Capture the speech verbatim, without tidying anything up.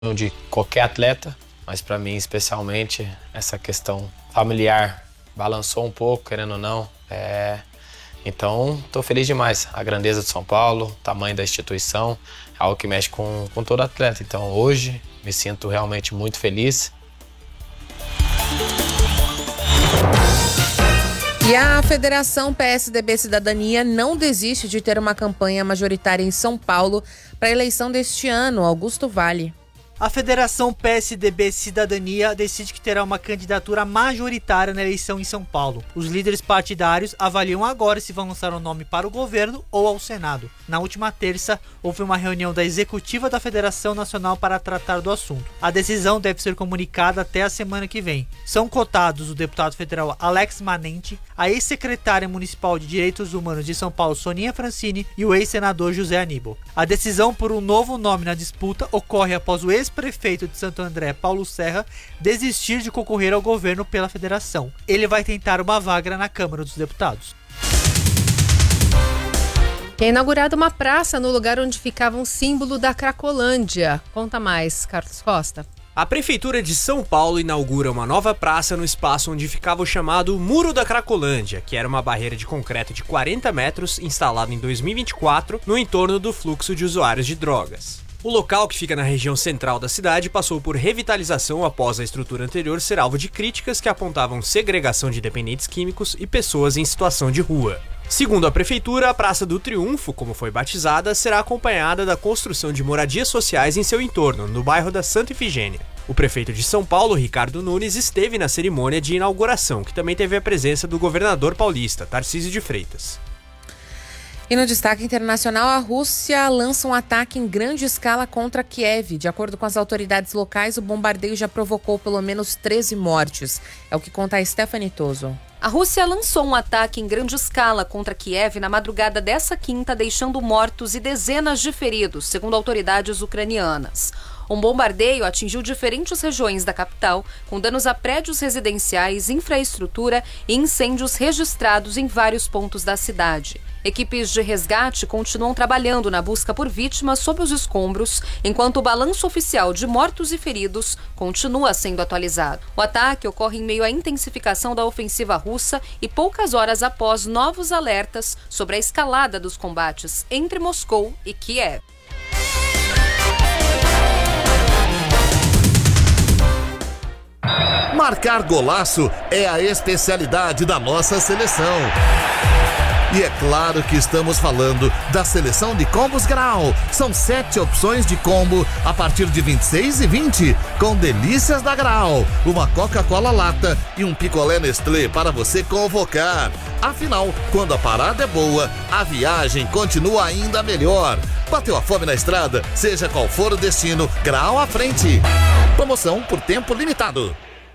de qualquer atleta, mas para mim especialmente essa questão familiar balançou um pouco, querendo ou não. É... Então estou feliz demais. A grandeza de São Paulo, o tamanho da instituição, é algo que mexe com, com todo atleta. Então hoje me sinto realmente muito feliz. E a Federação P S D B Cidadania não desiste de ter uma campanha majoritária em São Paulo para a eleição deste ano. Augusto Vale. A Federação P S D B Cidadania decide que terá uma candidatura majoritária na eleição em São Paulo. Os líderes partidários avaliam agora se vão lançar um nome para o governo ou ao Senado. Na última terça, houve uma reunião da executiva da Federação Nacional para tratar do assunto. A decisão deve ser comunicada até a semana que vem. São cotados o deputado federal Alex Manente, a ex-secretária municipal de Direitos Humanos de São Paulo, Soninha Francini, e o ex-senador José Aníbal. A decisão por um novo nome na disputa ocorre após o ex prefeito de Santo André, Paulo Serra, desistir de concorrer ao governo pela federação. Ele vai tentar uma vaga na Câmara dos Deputados. É inaugurada uma praça no lugar onde ficava um símbolo da Cracolândia. Conta mais, Carlos Costa. A Prefeitura de São Paulo inaugura uma nova praça no espaço onde ficava o chamado Muro da Cracolândia, que era uma barreira de concreto de quarenta metros instalada em dois mil e vinte e quatro no entorno do fluxo de usuários de drogas. O local, que fica na região central da cidade, passou por revitalização após a estrutura anterior ser alvo de críticas que apontavam segregação de dependentes químicos e pessoas em situação de rua. Segundo a Prefeitura, a Praça do Triunfo, como foi batizada, será acompanhada da construção de moradias sociais em seu entorno, no bairro da Santa Ifigênia. O prefeito de São Paulo, Ricardo Nunes, esteve na cerimônia de inauguração, que também teve a presença do governador paulista, Tarcísio de Freitas. E no destaque internacional, a Rússia lança um ataque em grande escala contra Kiev. De acordo com as autoridades locais, o bombardeio já provocou pelo menos treze mortes. É o que conta a Stephanie Toso. A Rússia lançou um ataque em grande escala contra Kiev na madrugada dessa quinta, deixando mortos e dezenas de feridos, segundo autoridades ucranianas. Um bombardeio atingiu diferentes regiões da capital, com danos a prédios residenciais, infraestrutura e incêndios registrados em vários pontos da cidade. Equipes de resgate continuam trabalhando na busca por vítimas sob os escombros, enquanto o balanço oficial de mortos e feridos continua sendo atualizado. O ataque ocorre em meio à intensificação da ofensiva russa e poucas horas após novos alertas sobre a escalada dos combates entre Moscou e Kiev. Marcar golaço é a especialidade da nossa seleção. E é claro que estamos falando da seleção de combos Grau. São sete opções de combo a partir de vinte e seis e vinte, com delícias da Grau, uma Coca-Cola lata e um picolé Nestlé para você convocar. Afinal, quando a parada é boa, a viagem continua ainda melhor. Bateu a fome na estrada? Seja qual for o destino, Grau à frente. Promoção por tempo limitado.